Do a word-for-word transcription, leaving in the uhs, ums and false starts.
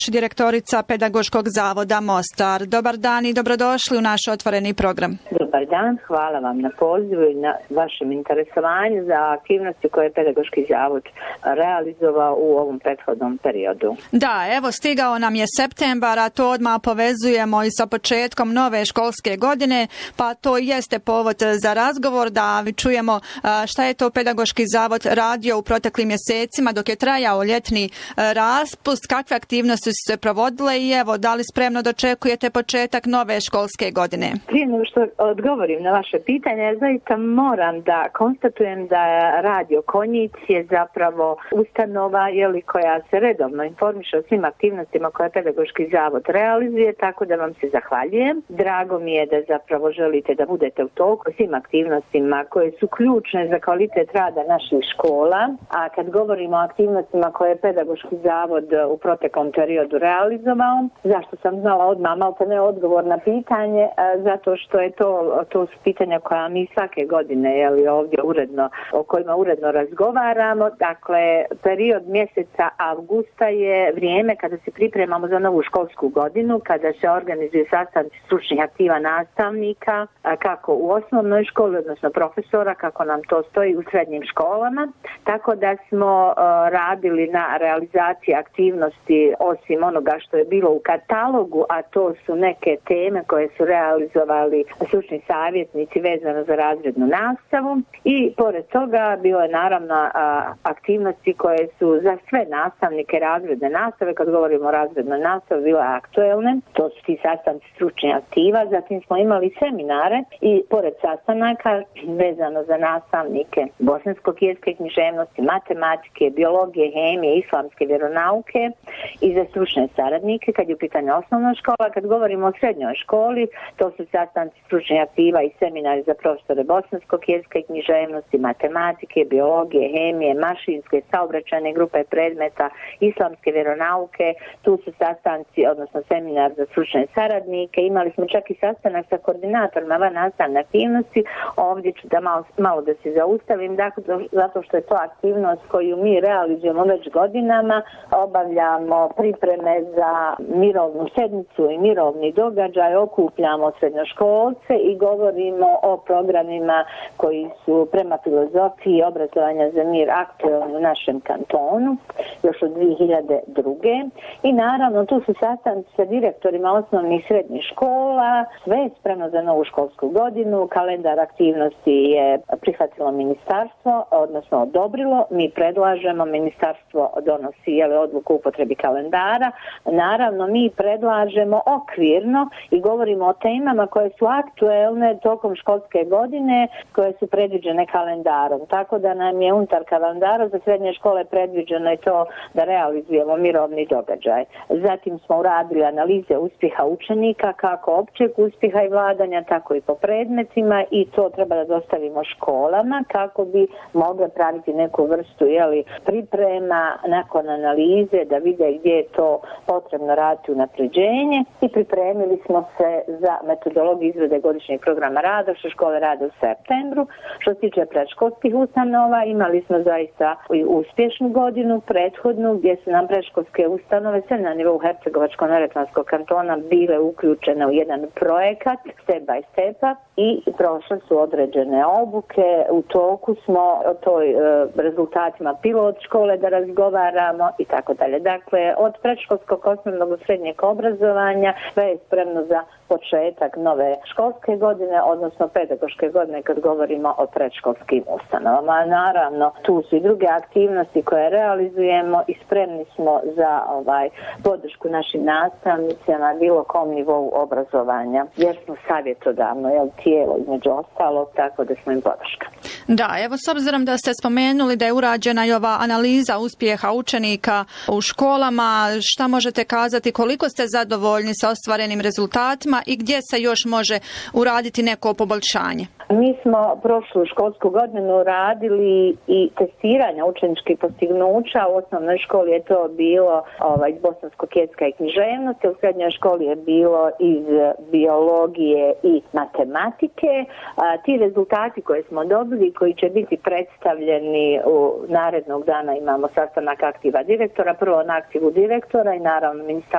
direktorica Pedagoškog zavoda Mostar. Dobar dan i dobrodošli u naš otvoreni program. Dobar dan, hvala vam na pozivu i na vašem interesovanju za aktivnosti koje je Pedagoški zavod realizovao u ovom prethodnom periodu. Da, evo stigao nam je septembar, a to odmah povezujemo i sa početkom nove školske godine, pa to jeste povod za razgovor da čujemo šta je to Pedagoški zavod radio u proteklim mjesecima dok je trajao ljetni raspust, kakve aktivnosti su se provodile i evo, da li spremno dočekujete početak nove školske godine? Prije nego što odgovorim na vaše pitanje, ja zaista moram da konstatujem da Radio Konjic je zapravo ustanova jeli, koja se redovno informiše o svim aktivnostima koje Pedagoški zavod realizuje, tako da vam se zahvaljujem. Drago mi je da zapravo želite da budete u toku svim aktivnostima koje su ključne za kvalitet rada naših škola, a kad govorimo o aktivnostima koje je Pedagoški zavod u proteklom periodu realizovao, zašto sam znala odmah malo ne odgovor na pitanje, zato što je to, to su pitanja koja mi svake godine jeli, ovdje uredno, o kojima uredno razgovaramo. Dakle, period mjeseca avgusta je vrijeme kada se pripremamo za novu školsku godinu, kada se organizuju sastanci stručnih aktiva nastavnika, kako u osnovnoj školi, odnosno profesora, kako nam to stoji u srednjim školama, tako da smo uh, radili na realizaciji aktivnosti osim onoga što je bilo u katalogu, a to su neke teme koje su realizovali stručni savjetnici vezano za razrednu nastavu i pored toga bilo je naravno uh, aktivnosti koje su za sve nastavnike razredne nastave, kad govorimo o razrednoj nastavi, bile aktuelne, to su ti sastanci stručnih aktiva, zatim smo imali seminare i pored sastanaka vezano za nastavnike bosanskog jezika i književnosti, matematike, biologije, hemije, islamske vjeronauke i za stručne saradnike kad je u pitanju osnovna škola. Kad govorimo o srednjoj školi, to su sastanci stručnih aktiva i seminari za profesore bosanskog jezika i književnosti, matematike, biologije, hemije, mašinske, saobraćajne grupe predmeta, islamske vjeronauke, tu su sastanci, odnosno seminar za stručne saradnike. Imali smo čak i sastanak sa koordinatorima van nastavne aktivnosti. Ovdje ću da malo, malo da se zaustavim, dakle, zato što je to aktivnost koju mi realizujemo već godinama. Obavljamo pripreme za mirovnu sedmicu i mirovni događaj, okupljamo srednjoškolce i govorimo o programima koji su prema filozofiji obrazovanja za mir aktualni u našem kantonu, još od dvije hiljade druge. I naravno tu su sastanci sa direktorima osnovnih i srednjih škola, sve je spremno za novu školsku godinu, kalendar aktivnosti je prihvatilo ministarstvo, odnosno odobrilo, mi predlažemo, ministarstvo donosi jeli, odluku o upotrebi kalendara, naravno mi predlažemo okvirno i govorimo o temama koje su aktuelne tokom školske godine, koje su predviđene kalendarom, tako da nam je unutar kalendara za srednje škole predviđeno i to da realizujemo mirovni događaj. Zatim smo uradili analize uspjeha učenika, kako općeg uspjeha i vladanja, tako i po predmetima i to treba da dostavimo školama kako bi mogle praviti neku vrstu jeli, priprema nakon analize da vide gdje je to potrebno raditi unapređenje i pripremili smo se za metodologiju izrade godišnjeg programa rada što škole rade u septembru. Što se tiče predškolskih ustanova, imali smo zaista uspješnu godinu prethodnu gdje su nam predškolske ustanove sve na nivou Hercegovačko-neretvanskog kantona bile uključene u jedan projekat step by stepa i prošle su određene obuke. U toku smo o toj e, rezultatima pilot škole da razgovaramo i tako dalje. Dakle, od predškolskog osnovnog do srednjeg obrazovanja sve je spremno za početak nove školske godine, odnosno pedagoške godine kad govorimo o predškolskim ustanovama. Naravno, tu su i druge aktivnosti koje realizujemo i spremni smo za ovaj podršku našim nastavnicima na bilo kom nivou obrazovanja. Jer smo savjetodavno jel, tijelo između ostalog, tako da smo im podrška. Da, evo s obzirom da ste spomenuli da je urađena i ova analiza uspjeha učenika u školama, šta možete kazati, koliko ste zadovoljni sa ostvarenim rezultatima i gdje se još može uraditi neko poboljšanje? Mi smo prošlu školsku godinu radili i testiranja učeničkih postignuća. U osnovnoj školi je to bilo ovaj, iz bosanskog jezika i književnosti, u srednjoj školi je bilo iz biologije i matematike. A, ti rezultati koje smo dobili, koji će biti predstavljeni u narednog dana, imamo sastanak aktiva direktora, prvo na aktivu direktora i naravno ministarstvo